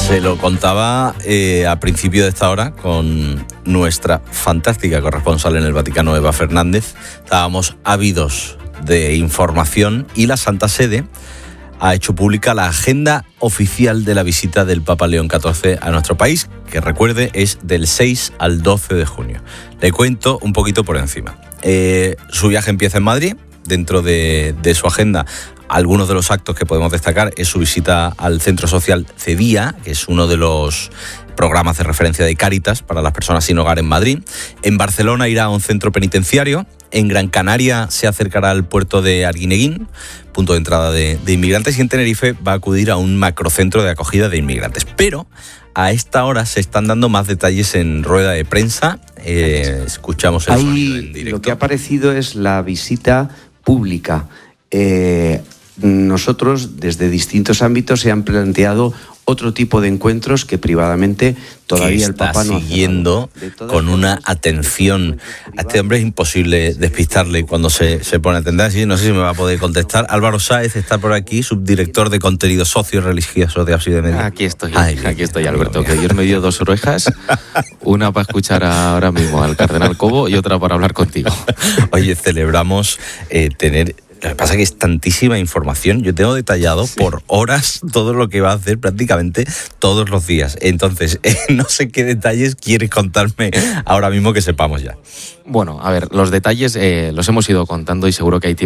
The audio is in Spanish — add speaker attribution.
Speaker 1: Se lo contaba a principio de esta hora con nuestra fantástica corresponsal en el Vaticano, Eva Fernández. Estábamos ávidos de información y la Santa Sede ha hecho pública la agenda oficial de la visita del Papa León XIV a nuestro país, que recuerde es del 6 al 12 de junio. Le cuento un poquito por encima. Su viaje empieza en Madrid. Dentro de su agenda, algunos de los actos que podemos destacar es su visita al Centro Social Cedía, que es uno de los programas de referencia de Cáritas para las personas sin hogar en Madrid. En Barcelona irá a un centro penitenciario. En Gran Canaria se acercará al puerto de Arguineguín, punto de entrada de inmigrantes. Y en Tenerife va a acudir a un macrocentro de acogida de inmigrantes. Pero a esta hora se están dando más detalles en rueda de prensa. Escuchamos el sonido en directo.
Speaker 2: Lo que ha aparecido es la visita pública. Nosotros, desde distintos ámbitos, se han planteado otro tipo de encuentros que privadamente todavía el Papa no ha
Speaker 1: siguiendo con una atención. A este hombre es imposible despistarle cuando se pone a atender. Así, no sé si me va a poder contestar. Álvaro Sáez está por aquí, subdirector de contenido socio-religioso de Ábside Media.
Speaker 3: Aquí estoy, Alberto, que Dios me dio dos orejas, una para escuchar ahora mismo al cardenal Cobo y otra para hablar contigo.
Speaker 1: Oye, celebramos tener... Lo que pasa es que es tantísima información. Yo tengo detallado por horas todo lo que va a hacer prácticamente todos los días. Entonces, no sé qué detalles quieres contarme ahora mismo que sepamos ya.
Speaker 3: Bueno, a ver, los detalles los hemos ido contando y seguro que hay tiempo